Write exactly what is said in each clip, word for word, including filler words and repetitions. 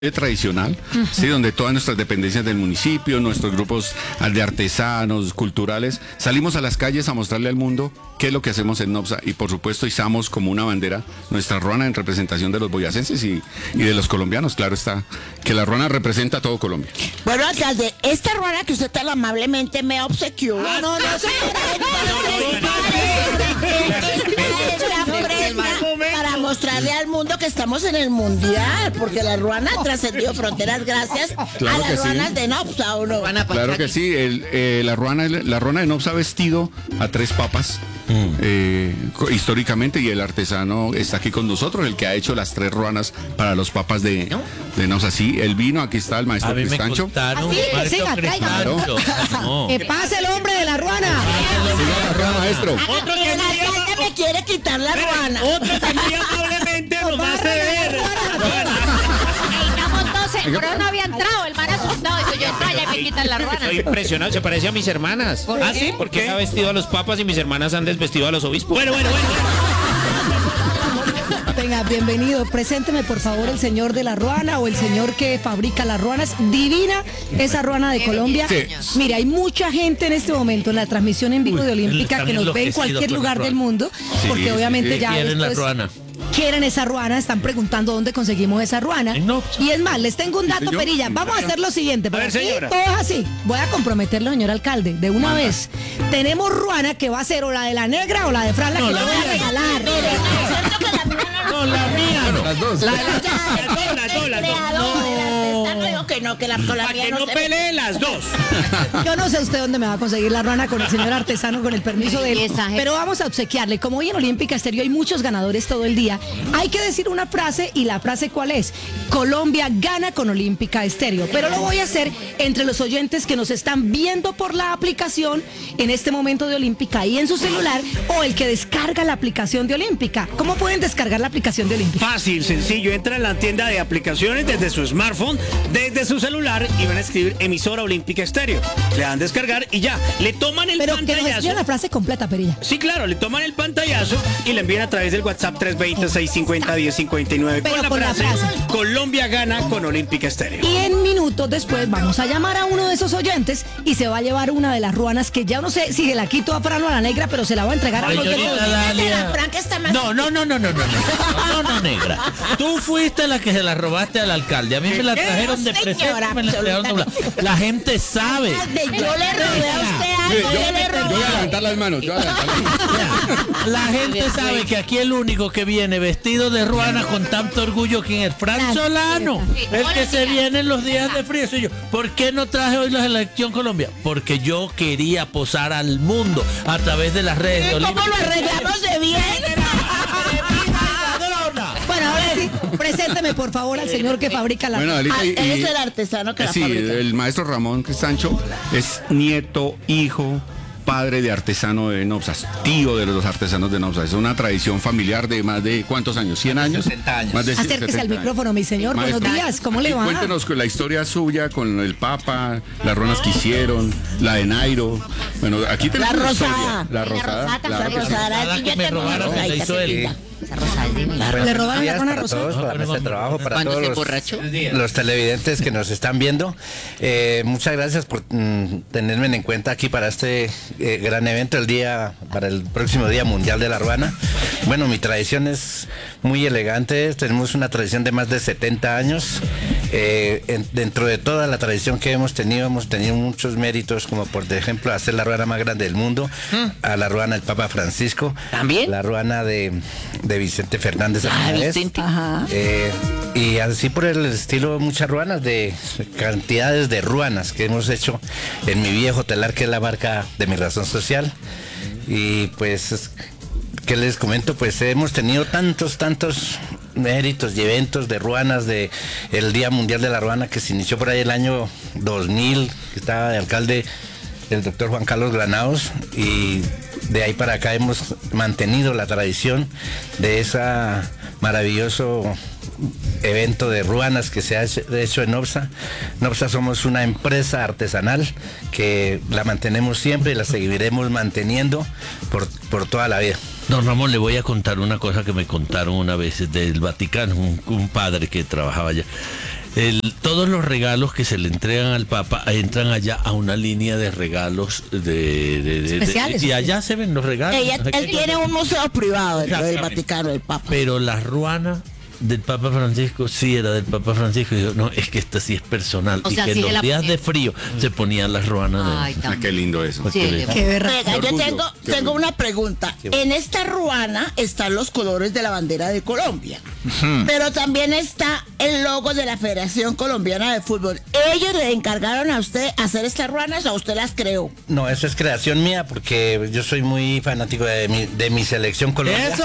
tradicional, sí, donde todas nuestras dependencias del municipio, nuestros grupos de artesanos, culturales, salimos a las calles a mostrarle al mundo qué es lo que hacemos en Nopsa y por supuesto izamos como una bandera nuestra ruana en representación de los boyacenses y, y de los colombianos. Claro está, que la ruana representa a todo Colombia. Bueno, alcalde, esta ruana que usted tan amablemente me obsequió. No, no, no, para mostrarle al mundo que estamos en el mundial, porque la ruana ha trascendido fronteras gracias Claro a las que sí. ruanas de Nopsa, ¿o no? Claro que sí, el, eh, la ruana, la ruana de Nopsa ha vestido a tres papas. Mm. Eh, históricamente, y el artesano está aquí con nosotros, el que ha hecho las tres ruanas para los papas de, ¿no? de Nopsa. Sí, él vino, aquí está el maestro Cristancho. Así, que siga, claro. no. Que pase el hombre de la ruana. Sí, la ruana, maestro. Otro que el alcalde me quiere quitar la ruana. Otro que muy amablemente nos va a ceder. El coro no había entrado, el man asustado, y yo entro allá y me quitan la ruana. Estoy impresionado, se parece a mis hermanas. ¿Ah, sí? Porque ha vestido a los papas y mis hermanas han desvestido a los obispos. Bueno, bueno, bueno. Venga, bienvenido. Presénteme, por favor, el señor de la ruana o el señor que fabrica las ruanas. Divina esa ruana de Colombia. Sí. Mira, hay mucha gente en este momento en la transmisión en vivo Uy, de Olímpica que están nos ve en enloquecidos cualquier con lugar la del ruana. mundo, Sí, porque obviamente sí, ya quieren la esto es- ruana. quieren esa ruana, están preguntando dónde conseguimos esa ruana. En no. Y es más, les tengo un dato, señor. Perilla. Vamos a hacer lo siguiente. A ver, porque aquí señora. todo es así. Voy a comprometerlo, señor alcalde, de una vez. Tenemos ruana que va a ser o la de la negra o la de Fran, la No, que la yo voy a mía. regalar. No, la mía no. Las dos, las dos, las dos. No, digo que no, que la Para Colombia que no no se peleen las dos. Yo no sé usted dónde me va a conseguir la ruana con el señor artesano, con el permiso de él, Esa gente. pero vamos a obsequiarle. Como hoy en Olímpica Estéreo hay muchos ganadores todo el día, hay que decir una frase, y la frase ¿cuál es? Colombia gana con Olímpica Estéreo, pero lo voy a hacer entre los oyentes que nos están viendo por la aplicación en este momento de Olímpica y en su celular, o el que descarga la aplicación de Olímpica. ¿Cómo pueden descargar la aplicación de Olímpica? Fácil, sencillo. Entra en la tienda de aplicaciones desde su smartphone, desde su celular y van a escribir emisora Olímpica Estéreo. Le dan descargar y ya. Le toman el Pero que nos pantallazo. escriban la frase completa, Perilla. Sí, claro, le toman el pantallazo y le envían a través del WhatsApp tres dos cero, seis cinco cero, uno cero cinco nueve Pero con la con la frase frase. Colombia gana con Olímpica Estéreo. Y en minutos después vamos a llamar a uno de esos oyentes y se va a llevar una de las ruanas que ya no sé si se la quito a Fran o a la negra, pero se la va a entregar a los Señorita oyentes. Dalia. Fran, que está más... No, no, no, no, no, no, no, no, no, negra. Tú fuiste la que se la robaste al alcalde. A mí me la trajeron de presente. Señora, Me la trajeron doblada. La gente sabe. Alcalde, yo le robé a usted Sí, algo, yo, yo le yo robé voy a algo. levantar las manos, yo voy a levantar las manos. La gente sabe que aquí el único que viene vestido de ruana con tanto orgullo, ¿quién es? Fran Solano, el que se viene en los días de frío. Soy yo. ¿Por qué no traje hoy la selección Colombia? Porque yo quería posar al mundo a través de las redes de ¿Cómo Olímpica. lo arreglamos de bien? Bueno, ahora sí, presénteme por favor al señor que fabrica la Bueno, ruana. Dalita, y- Ah, él es y- el artesano que la sí, fabrica. el maestro Ramón Cristancho es nieto, hijo, padre de artesano de Nopsa, tío de los artesanos de Nopsa. Es una tradición familiar de más de ¿cuántos años? ¿cien años? sesenta años. Más de Acérquese al setenta micrófono, mi señor. Maestro, Buenos días, ¿cómo le y va? Cuéntenos con la historia suya con el Papa, las ruanas que hicieron, la de Nairo. Bueno, aquí tenemos La una rosada. historia. La La rosada. rosada, claro La que sí. rosada, rosada sí, que yo me tengo robaron, rosadita, que la hizo él. chiquita. Esa rosa es divina. ¿Le robaron la días ruana para rosada? todos, para No, nuestro pero trabajo, para ¿Cuándo todos se los, emborrachó? los televidentes que nos están viendo. Eh, muchas gracias por mm, tenerme en cuenta aquí para este eh, gran evento, el día, para el próximo Día Mundial de la Ruana. Bueno, mi tradición es muy elegante, tenemos una tradición de más de setenta años. Eh, en- dentro de toda la tradición que hemos tenido, hemos tenido muchos méritos, como por ejemplo hacer la ruana más grande del mundo, a la ruana del Papa Francisco, ¿También? la ruana de, de Vicente Fernández. Ah, Amadez. Vicente. Ajá. Eh, y así por el estilo, muchas ruanas, de cantidades de ruanas que hemos hecho en mi viejo telar, que es la marca de mi razón social. Y pues, ¿qué les comento? Pues hemos tenido tantos, tantos méritos y eventos de ruanas, de el Día Mundial de la Ruana, que se inició por ahí el año dos mil, que estaba de alcalde el doctor Juan Carlos Granados, y de ahí para acá hemos mantenido la tradición de esa maravilloso evento de ruanas que se ha hecho en Nopsa. Nopsa somos una empresa artesanal que la mantenemos siempre y la seguiremos manteniendo por, por toda la vida. Don Ramón, le voy a contar una cosa que me contaron una vez del Vaticano, un, un padre que trabajaba allá. el, todos los regalos que se le entregan al Papa entran allá a una línea de regalos de, de, de- de- Especiales. y allá se ven los regalos. Ella- no sé él qué. tiene un museo privado dentro del Exactamente. Vaticano, el Papa. Pero la ruana del Papa Francisco sí era del Papa Francisco. Y dijo, no, es que esta sí es personal. O y sea, que sí en se los la días ponía. de frío se ponían las ruanas de- Ay, Ah, tan- qué lindo eso. Sí, le- Qué berraco. Venga, yo orgullo, tengo, qué tengo orgullo. una pregunta. En esta ruana están los colores de la bandera de Colombia, pero también está el logo de la Federación Colombiana de Fútbol. ¿Ellos le encargaron a usted hacer estas ruanas o usted las creó? No, eso es creación mía porque yo soy muy fanático de mi, de mi selección Colombia. ¡Eso!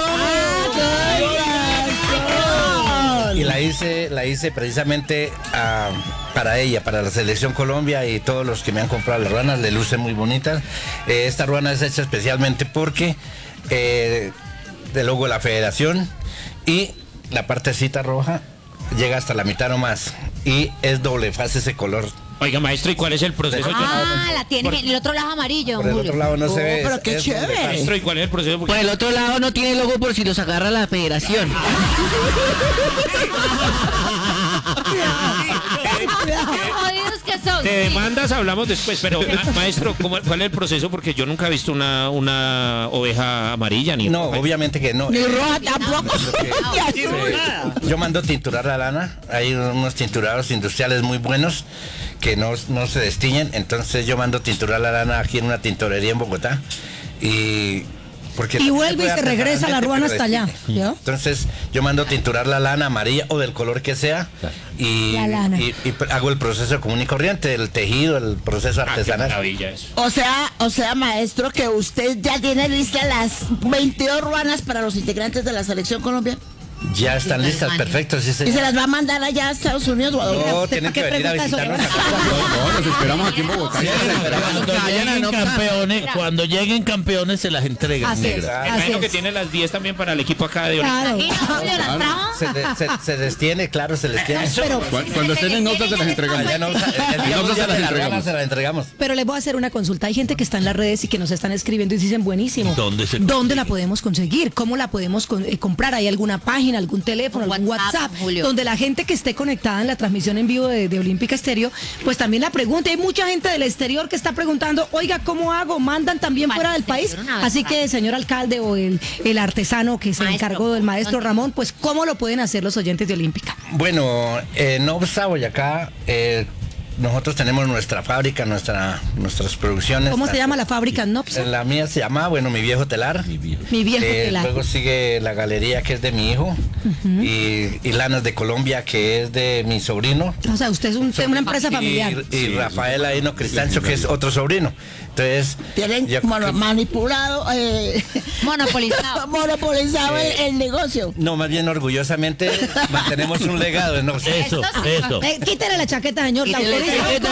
Y la hice, la hice precisamente ah, para ella, para la selección Colombia, y todos los que me han comprado las ruanas le lucen muy bonitas. Eh, esta ruana es hecha especialmente porque eh, del logo de la federación, y la partecita roja llega hasta la mitad nomás y es doble faz ese color. Oiga, maestro, ¿y cuál es el proceso? Ah, la tiene en el otro lado amarillo, Por el Julio. otro lado no Oh, se ve. pero es- qué es doble chévere. faz. Maestro, ¿y cuál es el proceso? Porque- Por el otro lado no tiene logo por si los agarra la federación. Jodidos que son. De sí. demandas hablamos después, pero ma- maestro, ¿cómo- ¿cuál es el proceso? Porque yo nunca he visto una, una oveja amarilla ni No, roja. obviamente que no. Ni Eh, roja tampoco. Yo mando tinturar la lana, hay unos tinturados industriales muy buenos que no, no se destiñen, entonces yo mando tinturar la lana aquí en una tintorería en Bogotá y porque Y vuelve y se regresa la ruana pero hasta allá, destiñe. ¿yo? Entonces yo mando tinturar la lana amarilla o del color que sea y, La lana. y- y hago el proceso común y corriente, el tejido, el proceso Ah, qué artesanal. maravilla eso. O sea, o sea, maestro, que usted ya tiene listas las veintidós ruanas para los integrantes de la Selección Colombia. Ya están listas, perfecto, sí ¿Y se señor. las va a mandar allá a Estados Unidos o a dónde? No, ¿Usted tienen para que qué venir a pregunta eso? visitarnos. No, los esperamos aquí en Bogotá. Cuando lleguen campeones, cuando lleguen campeones se las entregan Así es, negras. Me así imagino que es. tiene las diez también para el equipo acá de Oriente. Claro. ¿Y no, Julio, las trajo? Se, de- se, se destiene, claro, se les tiene. Pero, Cu- Cuando estén en notas se las entregamos. Allá no, el día Nosotros se mundial las de la entregamos. rana se la entregamos. pero les voy a hacer una consulta. Hay gente que está en las redes y que nos están escribiendo y dicen buenísimo. ¿Dónde se ¿Dónde la podemos conseguir? ¿Cómo la podemos con- eh, comprar? ¿Hay alguna página, algún teléfono, Un algún WhatsApp, WhatsApp? Julio. Donde la gente que esté conectada en la transmisión en vivo de, de Olímpica Estéreo, pues también la pregunte. Hay mucha gente del exterior que está preguntando, oiga, ¿cómo hago? Mandan también Para fuera del el país. exterior una vez, Así para- que, señor alcalde o el, el artesano que se Maestro, encargó del maestro ¿dónde? Ramón, pues ¿cómo lo pueden hacer los oyentes de Olímpica? Bueno, en Obsa, Boyacá, eh, nosotros tenemos nuestra fábrica, nuestra, nuestras producciones. ¿Cómo se Tanto- llama la fábrica en Nopsa? La mía se llama, bueno, Mi Viejo Telar. Mi viejo. Mi viejo Eh, telar. Luego sigue la galería, que es de mi hijo, y, y Lanas de Colombia, que es de mi sobrino. O sea, usted es un- una empresa familiar. Y, y Rafael Aino Cristancho, que es otro sobrino. Entonces, Tienen yo- mono- manipulado, eh, Monopolizado. monopolizado el, el negocio. no, más bien orgullosamente mantenemos un legado. ¿no? Eso, eso. Eh, quítale la chaqueta, señor. La Quítele autoriza. la chaqueta,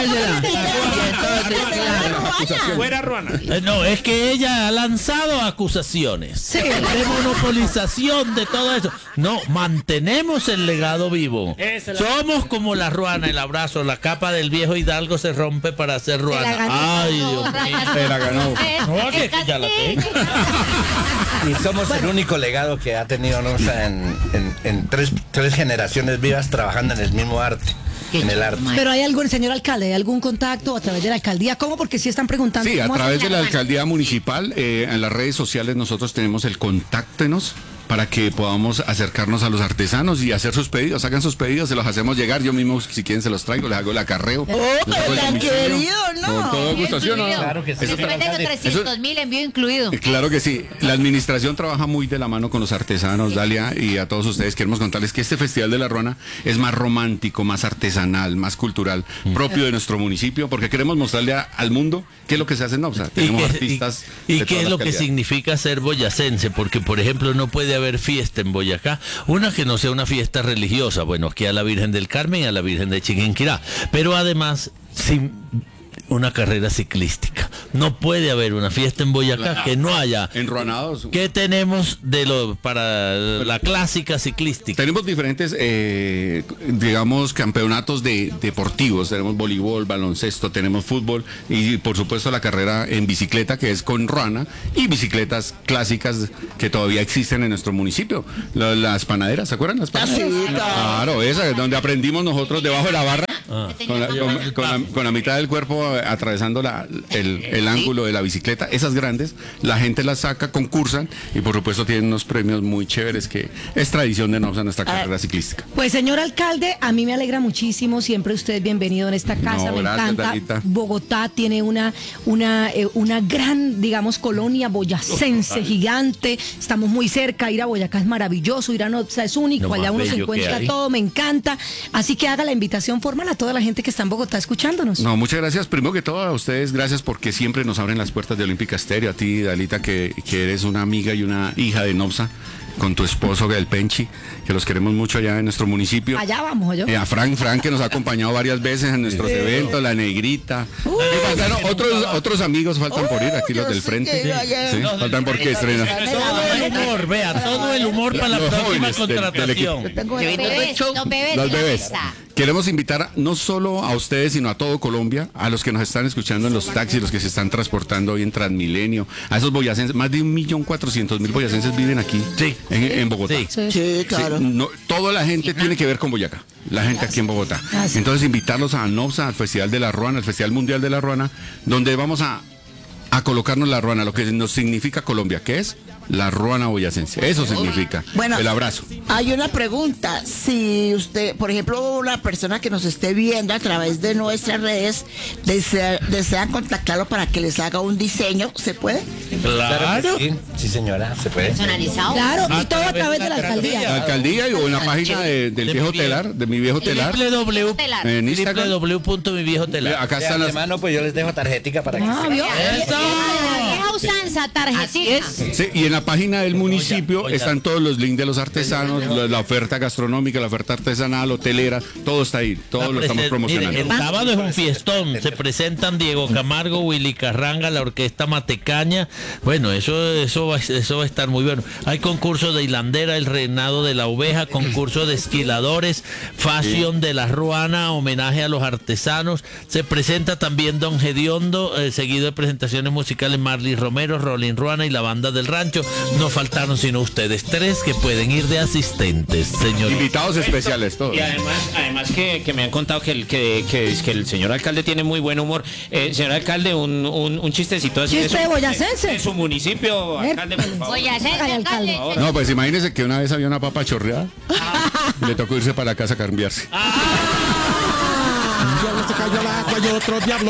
señora. Fuera Ruana. Eh, No, es que ella ha lanzado acusaciones Sí. de monopolización de todo eso. No, mantenemos el legado vivo. Esa es la- Somos como la ruana, el abrazo, la capa del viejo Hidalgo se rompe para hacer la ruana. ganó. Ay, Dios mío. Se la ganó. No, que ya la tengo. Y somos el único legado que ha tenido Nopsa en, en- en tres, tres generaciones vivas trabajando en el mismo arte, Qué en el chido, arte. maestro. Pero hay algún, señor alcalde, ¿hay algún contacto a través de la alcaldía? ¿Cómo? Porque sí están preguntando. Sí, a ¿cómo través hacen de la la- alcaldía municipal, eh, en las redes sociales nosotros tenemos el contáctenos para que podamos acercarnos a los artesanos y hacer sus pedidos. Hagan sus pedidos, se los hacemos llegar. Yo mismo, si quieren, se los traigo, les hago el acarreo. Oh, les hago el pero tan domicilio. querido, ¿no? Con todo Envío gusto, ¿sí o no? incluido. Claro que sí. Después de los trescientos mil, envío incluido. Eh, Claro que sí. La administración trabaja muy de la mano con los artesanos, Dalia, y a todos ustedes queremos contarles que este Festival de la Ruana es más romántico, más artesanal, más cultural, propio de nuestro municipio, porque queremos mostrarle a- al mundo qué es lo que se hace en Nopsa. Tenemos qué- artistas y- y de qué todas es las lo que calidades. significa ser boyacense, porque por ejemplo no puede haber fiesta en Boyacá, una que no sea una fiesta religiosa, bueno, aquí a la Virgen del Carmen y a la Virgen de Chiquinquirá, pero además sin una carrera ciclística. No puede haber una fiesta en Boyacá que no haya. Enruanados. ¿Qué tenemos de lo para la clásica ciclística? Tenemos diferentes, eh, digamos, campeonatos de, deportivos. Tenemos voleibol, baloncesto, tenemos fútbol y, por supuesto, la carrera en bicicleta, que es con ruana, y bicicletas clásicas que todavía existen en nuestro municipio. La- las panaderas, ¿se acuerdan las panaderas? sí, Claro, esa es donde aprendimos nosotros debajo de la barra. Ah. Con la, con- con la- con la mitad del cuerpo eh, atravesando la- el, el ángulo de la bicicleta, esas grandes, la gente las saca, concursan y por supuesto tienen unos premios muy chéveres que es tradición de Nopsa nuestra carrera ciclística. Pues señor alcalde, a mí me alegra muchísimo, siempre usted es bienvenido en esta casa, No, me gracias, encanta. Dalita. Bogotá tiene una, una, eh, una gran, digamos, colonia boyacense gigante, estamos muy cerca, ir a Boyacá es maravilloso, ir a Nopsa es único, Lo allá más uno se bello que encuentra hay. todo, me encanta, así que haga la invitación formal a toda la gente que está en Bogotá escuchándonos. No, muchas gracias. Primero que todo a ustedes, gracias porque siempre nos abren las puertas de Olímpica Estéreo. A ti, Dalita, que, que eres una amiga y una hija de Nopsa, con tu esposo, el Penchi, que los queremos mucho allá en nuestro municipio. Allá vamos, yo. Eh, a Frank, Frank que nos ha acompañado varias veces en nuestros eventos, la Negrita. Y faltaron otros, otros amigos faltan por ir, aquí los yo del sí frente. que vaya. Sí, faltan porque estrenan. Todo el humor, vea, todo el humor para la Los próxima jóvenes del- del contratación. Tengo Los bebés, los bebés. Los de la bebés. fiesta. Queremos invitar no solo a ustedes, sino a todo Colombia, a los que nos están escuchando en los taxis, los que se están transportando hoy en Transmilenio, a esos boyacenses, más de un millón cuatrocientos mil boyacenses viven aquí, Sí. en, en Bogotá. Sí. Sí. Sí, Sí, claro. no, toda la gente tiene que ver con Boyacá, la gente aquí en Bogotá. Ah, sí. Entonces invitarlos a Nopsa, al Festival de la Ruana, al Festival Mundial de la Ruana, donde vamos a, a colocarnos la ruana, lo que nos significa Colombia, que es la ruana boyacense. Eso significa Bueno, el abrazo. Hay una pregunta. Si usted, por ejemplo, una persona que nos esté viendo a través de nuestras redes, desea, desean contactarlo para que les haga un diseño, ¿se puede? Claro. Sí, sí, señora, se puede. Personalizado. Claro, A y todo a través través de la de la alcaldía. La alcaldía y o en la página de- del De viejo mi vie- telar, de mi viejo telar. www Telar. En Instagram. www punto mi viejo telar. Acá De están las. antemano, pues yo les dejo tarjetica para que Ah, se- ¿vio? ¡Eso! La vieja usanza, tarjetita. Sí, y en la página del municipio Oya, oya. están todos los links de los artesanos, la, la oferta gastronómica, la oferta artesanal, hotelera, todo está ahí, todo lo estamos Mire, promocionando. el sábado es un fiestón. Se presentan Diego Camargo, Willy Carranga, la orquesta Matecaña. Bueno, eso, eso, va, eso va a estar muy bueno. Hay concursos de hilandera, el reinado de la oveja, concurso de esquiladores, fashion de la ruana, homenaje a los artesanos. Se presenta también Don Gediondo, eh, seguido de presentaciones musicales Marley Romero, Rolín Ruana y la banda del rancho. No faltaron sino ustedes tres que pueden ir de asistentes, señor. Invitados especiales, todos. Y además, además que, que me han contado que el, que, que, que el señor alcalde tiene muy buen humor. Eh, señor alcalde, un, un, un chistecito así. Chiste de su- boyacense. de su municipio, alcalde, por favor. Oye, hacer Hágale, alcalde. alcalde. No, pues imagínense que una vez había una papa chorreada y le tocó irse para la casa a cambiarse. Diablo se cayó al agua y otro diablo